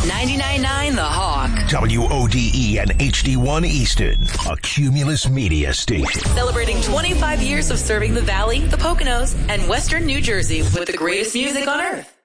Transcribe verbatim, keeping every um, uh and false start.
ninety-nine point nine The Hawk. W O D E and H D one Easton, a Cumulus media station. Celebrating twenty-five years of serving the Valley, the Poconos, and Western New Jersey with the greatest music on earth.